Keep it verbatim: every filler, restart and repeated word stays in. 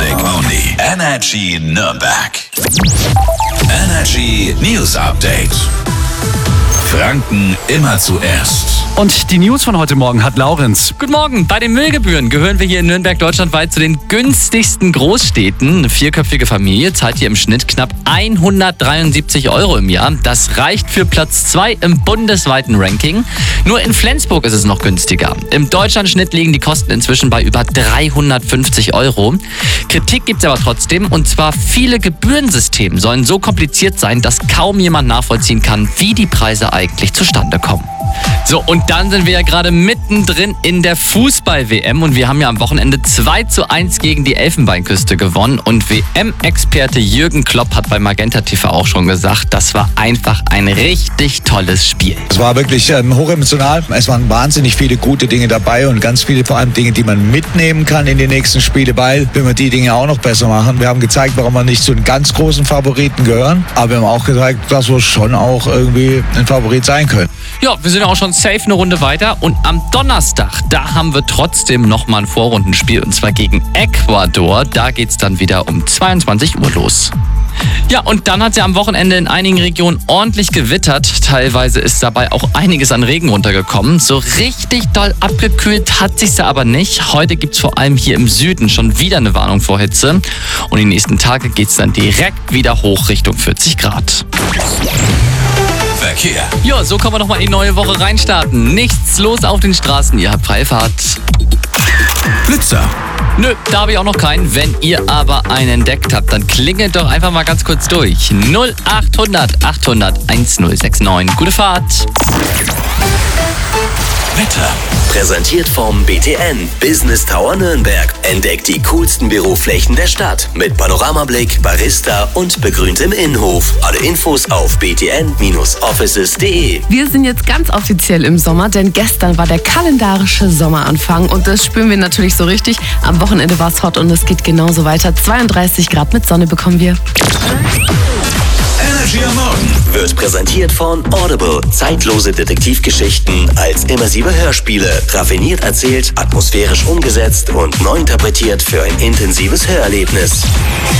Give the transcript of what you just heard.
music only. Energy Nürnberg. Energy News Update. Franken immer zuerst. Und die News von heute Morgen hat Laurenz. Guten Morgen. Bei den Müllgebühren gehören wir hier in Nürnberg deutschlandweit zu den günstigsten Großstädten. Eine vierköpfige Familie zahlt hier im Schnitt knapp hundertdreiundsiebzig Euro im Jahr. Das reicht für Platz zwei im bundesweiten Ranking. Nur in Flensburg ist es noch günstiger. Im Deutschlandschnitt liegen die Kosten inzwischen bei über dreihundertfünfzig Euro. Kritik gibt es aber trotzdem. Und zwar viele Gebührensysteme sollen so kompliziert sein, dass kaum jemand nachvollziehen kann, wie die Preise eigentlich zustande kommen. So, und dann sind wir ja gerade mittendrin in der Fußball-W M und wir haben ja am Wochenende zwei zu eins gegen die Elfenbeinküste gewonnen und W M-Experte Jürgen Klopp hat bei Magenta T V auch schon gesagt, das war einfach ein richtig tolles Spiel. Es war wirklich ähm, hochemotional, es waren wahnsinnig viele gute Dinge dabei und ganz viele vor allem Dinge, die man mitnehmen kann in die nächsten Spiele, weil wenn wir die Dinge auch noch besser machen. Wir haben gezeigt, warum wir nicht zu den ganz großen Favoriten gehören, aber wir haben auch gezeigt, dass wir schon auch irgendwie ein Favorit sein können. Ja, wir sind ja auch schon safe eine Runde weiter und am Donnerstag, da haben wir trotzdem nochmal ein Vorrundenspiel und zwar gegen Ecuador. Da geht's dann wieder um zweiundzwanzig Uhr los. Ja, und dann hat es ja am Wochenende in einigen Regionen ordentlich gewittert. Teilweise ist dabei auch einiges an Regen runtergekommen. So richtig doll abgekühlt hat sich's da aber nicht. Heute gibt's vor allem hier im Süden schon wieder eine Warnung vor Hitze. Und die nächsten Tage geht's dann direkt wieder hoch Richtung vierzig Grad. Verkehr. Ja, so können wir nochmal in die neue Woche reinstarten. Nichts los auf den Straßen, ihr habt Freifahrt. Blitzer. Nö, da habe ich auch noch keinen. Wenn ihr aber einen entdeckt habt, dann klingelt doch einfach mal ganz kurz durch. null achthundert achthundert1069. Gute Fahrt. Wetter. Präsentiert vom B T N Business Tower Nürnberg. Entdeckt die coolsten Büroflächen der Stadt mit Panoramablick, Barista und begrüntem Innenhof. Alle Infos auf b t n Bindestrich offices punkt d e. Wir sind jetzt ganz offiziell im Sommer, denn gestern war der kalendarische Sommeranfang und das spüren wir natürlich so richtig. Am Wochenende war es hot und es geht genauso weiter. zweiunddreißig Grad mit Sonne bekommen wir. Energy am Morgen Wird präsentiert von Audible. Zeitlose Detektivgeschichten als immersive Hörspiele. Raffiniert erzählt, atmosphärisch umgesetzt und neu interpretiert für ein intensives Hörerlebnis.